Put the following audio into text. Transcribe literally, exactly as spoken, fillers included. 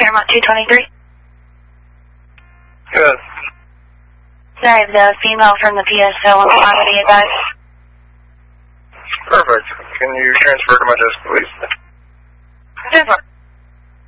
Paramount two twenty-three. Good. Sorry, the female from the P S O on the quantity advice. Perfect. Can you transfer to my desk, please? Super.